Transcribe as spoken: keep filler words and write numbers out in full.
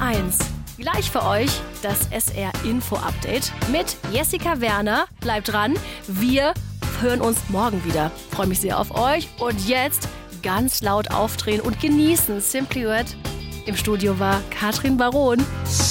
eins. Gleich für euch das S R Info Update mit Jessica Werner. Bleibt dran, wir hören uns morgen wieder. Freue mich sehr auf euch und jetzt ganz laut aufdrehen und genießen. Simply Red. Im Studio war Katrin Baron.